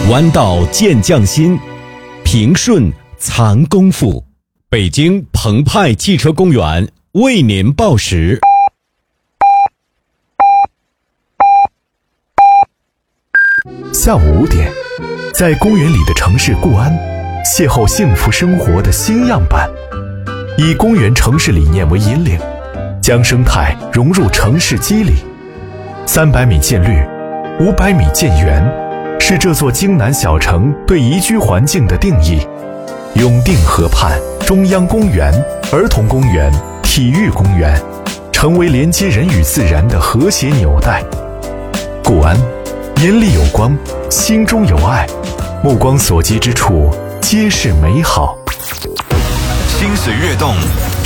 弯道见匠心，平顺藏功夫。北京澎湃汽车公园为您报时。 下午5点，在公园里的城市固安，邂逅幸福生活的新样板。以公园城市理念为引领，将生态融入城市肌理。300米建绿，500米建园，是这座京南小城对宜居环境的定义。永定河畔中央公园、儿童公园、体育公园，成为连接人与自然的和谐纽带。固安，眼里有光，心中有爱，目光所及之处皆是美好。 心随跃动，